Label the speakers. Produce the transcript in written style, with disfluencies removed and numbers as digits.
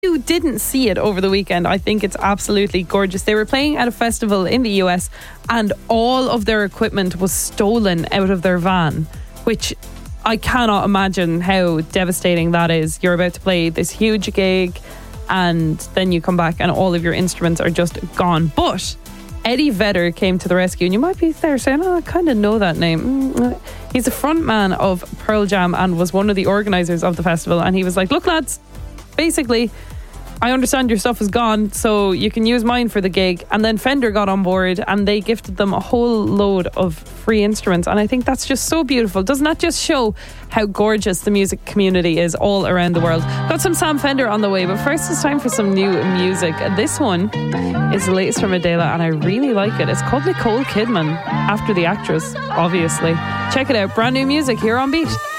Speaker 1: you didn't see it over the weekend, I think it's absolutely gorgeous. They were playing at a festival in the US and all of their equipment was stolen out of their van, which I cannot imagine how devastating that is. You're about to play this huge gig and then you come back and all of your instruments are just gone. But Eddie Vedder came to the rescue, and you might be there saying, I kind of know that name. He's the front man of Pearl Jam and was one of the organisers of the festival, and he was like, look lads, basically I understand your stuff is gone, so you can use mine for the gig. And then Fender got on board and they gifted them a whole load of free instruments, and I think that's just so beautiful. Doesn't that just show how gorgeous the music community is all around the world? Got some Sam Fender on the way, but first it's time for some new music. This one is the latest from Adele and I really like it. It's called Nicole Kidman, after the actress, obviously. Check it out, brand new music here on Beat.